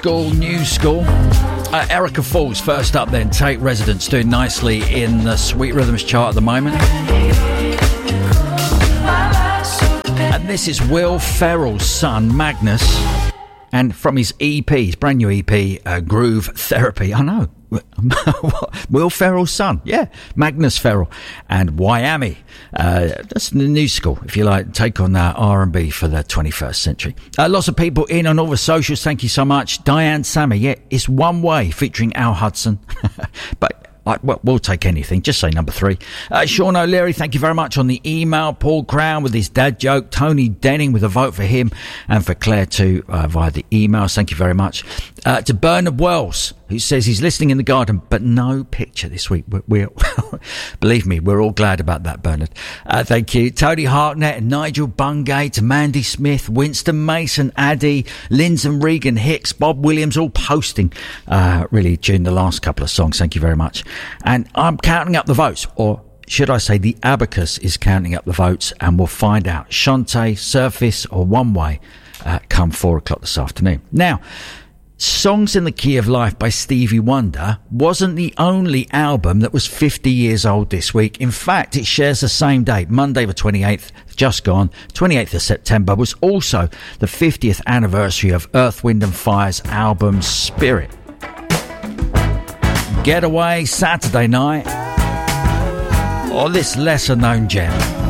school, new school. Erica Falls first up then. Take Residence, doing nicely in the Sweet Rhythms chart at the moment. And this is Will Ferrell's son, Magnus. And from his EP, his brand new EP, Groove Therapy. I know. Will Ferrell's son, yeah, Magnus Ferrell and Wyami. That's the new school, if you like, take on that R&B for the 21st century. Lots of people in on all the socials, thank you so much. Diane Sammy, yeah, it's One Way featuring Al Hudson. But we'll take anything. Just say number 3. Sean O'Leary, thank you very much on the email. Paul Crown with his dad joke. Tony Denning with a vote for him and for Claire too via the emails. Thank you very much. To Bernard Wells, who says he's listening in the garden, but no picture this week. We're believe me, we're all glad about that, Bernard. Thank you. Tony Hartnett and Nigel Bungay, to Mandy Smith, Winston Mason, Addy, Lindsay Regan, Hicks, Bob Williams, all posting really during the last couple of songs. Thank you very much. And I'm counting up the votes, or should I say the abacus is counting up the votes, and we'll find out. Shantae, Surface or One Way come 4 o'clock this afternoon. Now, Songs in the Key of Life by Stevie Wonder wasn't the only album that was 50 years old this week. In fact, it shares the same date, Monday the 28th, just gone, 28th of September, was also the 50th anniversary of Earth, Wind and Fire's album Spirit. Getaway, Saturday Night, or this lesser known gem.